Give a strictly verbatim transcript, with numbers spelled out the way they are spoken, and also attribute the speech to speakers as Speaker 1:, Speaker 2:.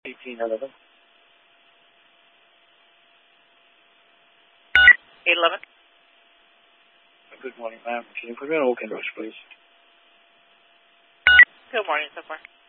Speaker 1: eighteen eleven.
Speaker 2: eight eleven.
Speaker 1: Good morning, ma'am. Can you put me on Oak and Rush, please?
Speaker 2: Good morning, so far.